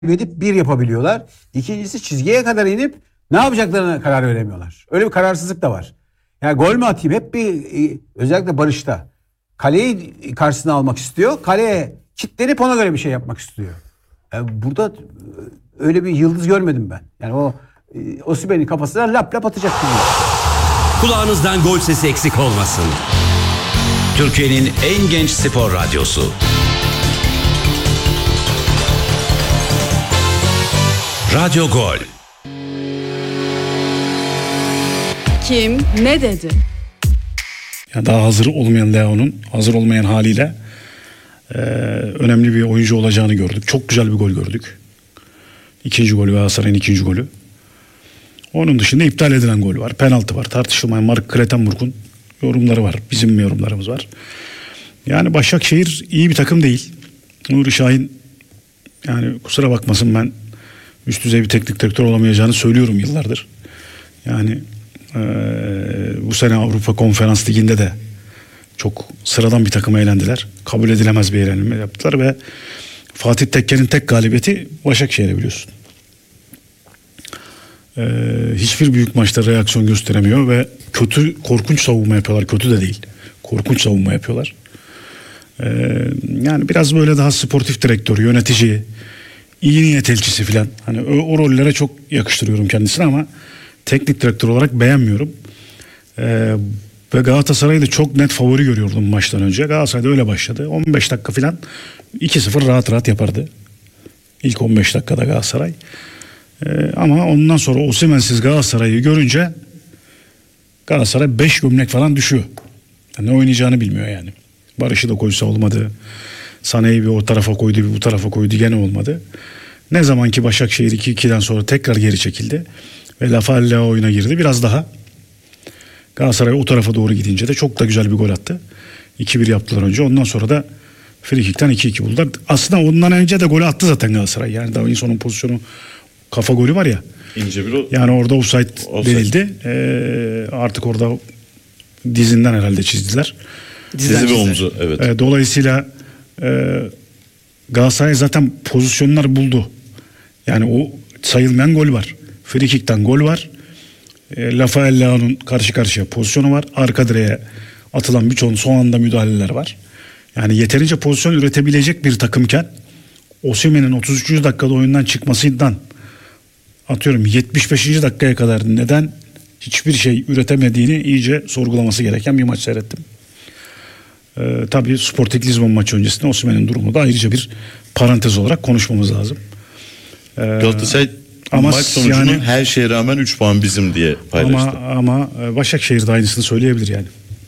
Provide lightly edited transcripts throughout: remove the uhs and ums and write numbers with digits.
edip bir yapabiliyorlar. İkincisi çizgiye kadar inip ne yapacaklarına karar veremiyorlar. Öyle bir kararsızlık da var. Yani gol mü atayım? Hep bir özellikle Barış'ta. Kaleyi karşısına almak istiyor. Kaleye kilitlenip ona göre bir şey yapmak istiyor. Yani burada öyle bir yıldız görmedim ben. Yani o Osimhen'in kafasına lap lap atacak gibi. Kulağınızdan gol sesi eksik olmasın. Türkiye'nin en genç spor radyosu. Radyo Gol. Kim ne dedi? Yani daha hazır olmayan Leao'nun hazır olmayan haliyle önemli bir oyuncu olacağını gördük. Çok güzel bir gol gördük. İkinci golü, Galatasaray'ın ikinci golü. Onun dışında iptal edilen gol var. Penaltı var. Tartışılmayan Mark Klettenburg'un yorumları var. Bizim yorumlarımız var. Yani Başakşehir iyi bir takım değil. Nuri Şahin, yani kusura bakmasın, ben üst düzey bir teknik direktör olamayacağını söylüyorum yıllardır. Yani bu sene Avrupa Konferans Ligi'nde de çok sıradan bir takıma elendiler. Kabul edilemez bir elenme yaptılar ve Fatih Tekke'nin tek galibiyeti Başakşehir'e, biliyorsun. Hiçbir büyük maçta reaksiyon gösteremiyor ve korkunç savunma yapıyorlar. Kötü de değil. Korkunç savunma yapıyorlar. Yani biraz böyle daha sportif direktör, yönetici, iyi niyet elçisi filan. Hani o rollere çok yakıştırıyorum kendisine ama teknik direktör olarak beğenmiyorum. Ve Galatasaray'ı da çok net favori görüyordum maçtan önce. Galatasaray'da öyle başladı. 15 dakika filan 2-0 rahat rahat yapardı. İlk 15 dakikada Galatasaray. Ama ondan sonra Osimhen'siz Galatasaray'ı görünce Galatasaray 5 gömlek falan düşüyor. Yani ne oynayacağını bilmiyor yani. Barış'ı da koysa olmadı. Sané'yi bir o tarafa koydu, bir bu tarafa koydu, gene olmadı. Ne zaman ki Başakşehir 2-2'den sonra tekrar geri çekildi ve Rafael Leao oyuna girdi, biraz daha Galatasaray o tarafa doğru gidince de çok da güzel bir gol attı. 2-1 yaptılar önce. Ondan sonra da frikikten 2-2 buldular. Aslında ondan önce de golü attı zaten Galatasaray. Yani Davinson'un pozisyonu, kafa golü var ya. İnce bir o. Yani orada offside denildi. Artık orada dizinden herhalde çizdiler. Dizi ve omzu, evet. Dolayısıyla Galatasaray zaten pozisyonlar buldu. Yani o sayılmayan gol var. Frikikten gol var. Rafael Leao'nun karşı karşıya pozisyonu var. Arka direğe atılan birçok son anda müdahaleler var. Yani yeterince pozisyon üretebilecek bir takımken Osimhen'in 33. dakikada oyundan çıkmasından atıyorum 75. dakikaya kadar neden hiçbir şey üretemediğini iyice sorgulaması gereken bir maç seyrettim. Tabii Sporting Lisbon maçı öncesinde Osimhen'in durumu da ayrıca bir parantez olarak konuşmamız lazım. Galatasaray maç sonucunu yani, her şeye rağmen 3 puan bizim diye paylaştı. Ama Başakşehir de aynısını söyleyebilir yani.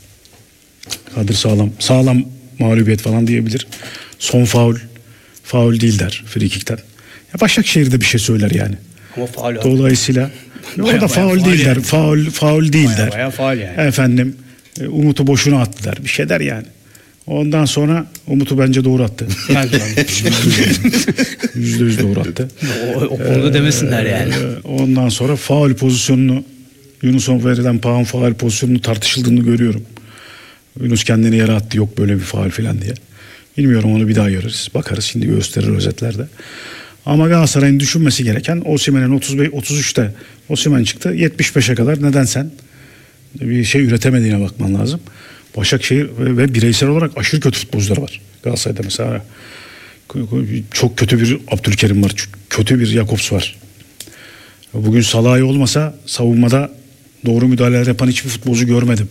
Kadir sağlam mağlubiyet falan diyebilir. Son faul değil der frikikten. Başakşehir de bir şey söyler yani. Ama faul. Dolayısıyla orada faul değil der. Faul değil der. Bayağı faul yani. Efendim Umut'u boşuna attı der. Bir şey der yani. Ondan sonra Umut'u bence doğru attı. %100 doğru attı. O konuda demesinler yani. Ondan sonra faul pozisyonunu, Yunus'a verilen faul pozisyonunu tartışıldığını görüyorum. Yunus kendini yere attı, yok böyle bir faul falan diye. Bilmiyorum, onu bir daha görürüz. Bakarız, şimdi gösterir özetlerde. Ama Galatasaray'ın düşünmesi gereken Osimhen'in 33'te Osimhen çıktı. 75'e kadar neden sen bir şey üretemediğine bakman lazım. Başakşehir ve bireysel olarak aşırı kötü futbolcular var. Galatasaray'da mesela çok kötü bir Abdülkerim var. Kötü bir Jakobs var. Bugün Salah'ı olmasa savunmada doğru müdahaleler yapan hiçbir futbolcu görmedim.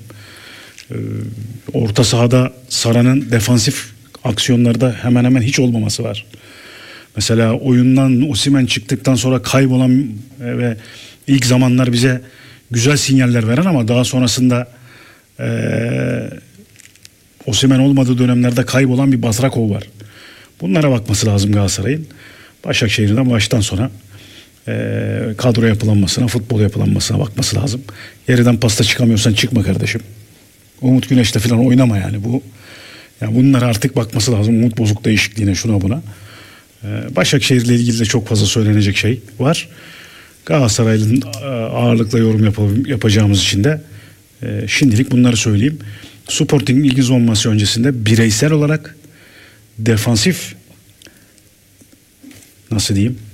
Orta sahada Sara'nın defansif aksiyonlarda hemen hemen hiç olmaması var. Mesela oyundan Osimhen çıktıktan sonra kaybolan ve ilk zamanlar bize güzel sinyaller veren ama daha sonrasında Osimhen olmadığı dönemlerde kaybolan bir Batrakov var. Bunlara bakması lazım Galatasaray'ın. Başakşehir'den baştan sona kadro yapılanmasına, futbol yapılanmasına bakması lazım. Yerden pasta çıkamıyorsan çıkma kardeşim. Umut Güneş'te falan oynama yani. Yani bunlara artık bakması lazım. Umut bozuk değişikliğine, şuna buna. Başakşehir'le ilgili de çok fazla söylenecek şey var. Galatasaray'ın ağırlıkla yorum yapacağımız için de şimdilik bunları söyleyeyim. Sporting Lisbon maçı öncesinde bireysel olarak defansif, nasıl diyeyim,